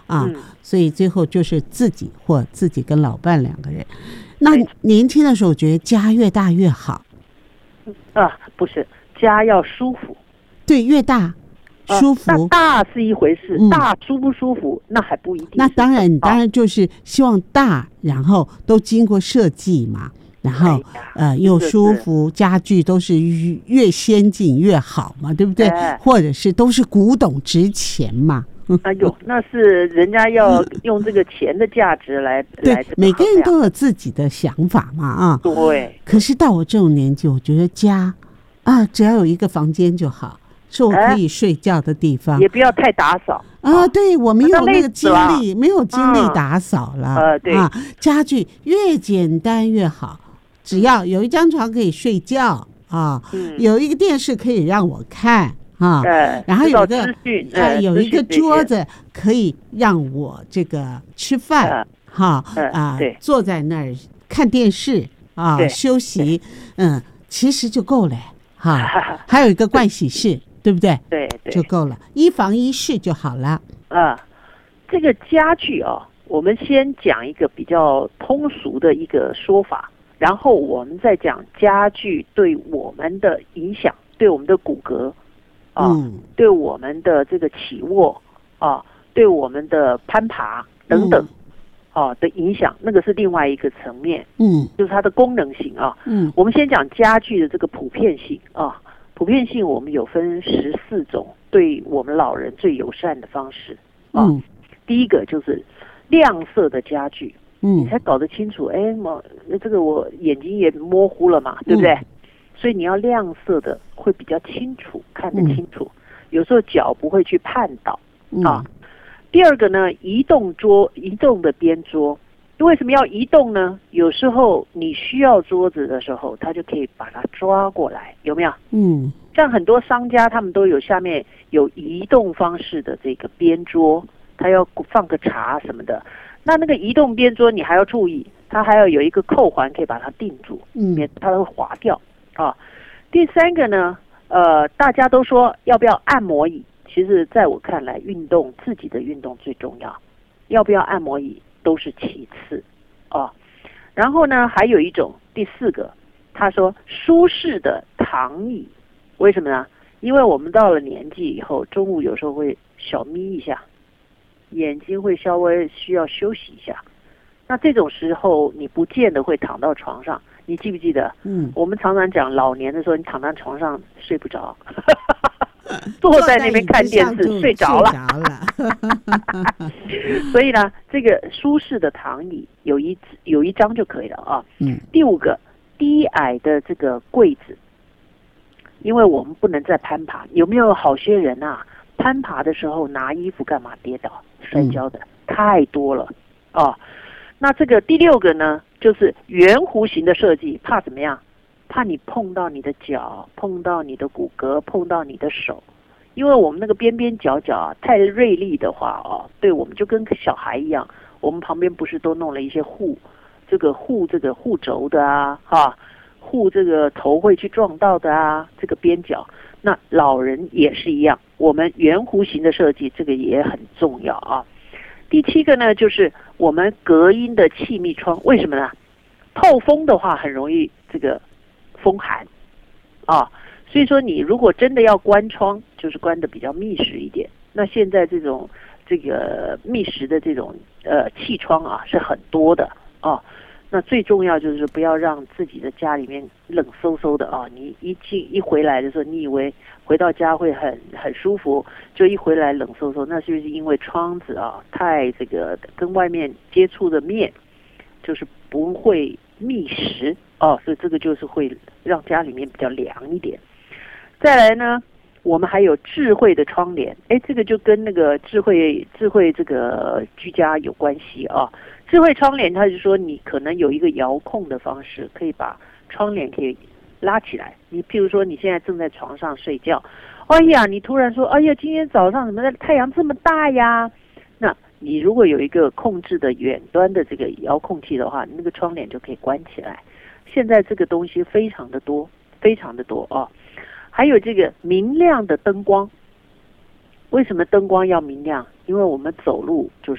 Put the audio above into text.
啊，所以最后就是自己或自己跟老伴2个人。那年轻的时候觉得家越大越好不是，家要舒服。 对，越大舒服。 那大是一回事，大舒不舒服那还不一定。 那当然，你当然就是希望大，然后都经过设计嘛，然后又舒服，家具都是越先进越好嘛，对不对？或者是都是古董值钱嘛。 哎呦，那是人家要用这个钱的价值来对，每个人都有自己的想法嘛啊。 对。 可是到我这种年纪，我觉得家只要有一个房间就好，是我可以睡觉的地方， 也不要太打扫对，我没有那个精力，没有精力打扫了。 对家具越简单越好，只要有一张床可以睡觉有一个电视可以让我看。然后有一个桌子可以让我这个吃饭坐在那儿看电视休息其实就够了还有一个盥洗室对不对？ 对， 就够了，一房一室就好了。 这个家具我们先讲一个比较通俗的一个说法，然后我们再讲家具对我们的影响，对我们的骨骼对我们的这个起卧对我们的攀爬等等的影响，那个是另外一个层面，就是它的功能性我们先讲家具的这个普遍性普遍性我们有分14种对我们老人最友善的方式第一个就是亮色的家具，你才搞得清楚，这个我眼睛也模糊了嘛，对不对？所以你要亮色的会比较清楚，看得清楚，有时候脚不会去绊倒第二个呢，移动的边桌，为什么要移动呢？有时候你需要桌子的时候，他就可以把它抓过来，有没有？像很多商家他们都有下面有移动方式的这个边桌，他要放个茶什么的。那个移动边桌你还要注意，它还要有一个扣环可以把它定住，免它会滑掉第三个呢，大家都说要不要按摩椅？其实在我看来，自己的运动最重要，要不要按摩椅都是其次然后呢，还有一种第4个，他说舒适的躺椅，为什么呢？因为我们到了年纪以后，中午有时候会小眯一下，眼睛会稍微需要休息一下，那这种时候你不见得会躺到床上。你记不记得我们常常讲老年的时候，你躺在床上睡不着坐在那边看电视睡着了所以呢，这个舒适的躺椅有一张就可以了第5个，低矮的这个柜子，因为我们不能再攀爬，有没有好些人攀爬的时候拿衣服干嘛跌倒摔跤的太多了那这个第6个呢，就是圆弧形的设计，怕怎么样？怕你碰到你的脚，碰到你的骨骼，碰到你的手，因为我们那个边边角角太锐利的话对我们就跟小孩一样，我们旁边不是都弄了一些护轴的护这个头会去撞到的这个边角，那老人也是一样，我们圆弧形的设计这个也很重要第7个呢，就是我们隔音的气密窗，为什么呢？透风的话很容易这个风寒所以说你如果真的要关窗，就是关的比较密实一点。那现在这个密实的这种气窗是很多的那最重要就是不要让自己的家里面冷飕飕的你一回来的时候，你以为回到家会很舒服，就一回来冷飕飕，那就是因为窗子太这个跟外面接触的面就是不会密实所以这个就是会让家里面比较凉一点。再来呢，我们还有智慧的窗帘，这个就跟那个智慧这个居家有关系智慧窗帘，它是说你可能有一个遥控的方式，可以把窗帘可以拉起来。你譬如说你现在正在床上睡觉，你突然说今天早上怎么太阳这么大呀？那你如果有一个控制的远端的这个遥控器的话，你那个窗帘就可以关起来。现在这个东西非常的多还有这个明亮的灯光，为什么灯光要明亮？因为我们走路就是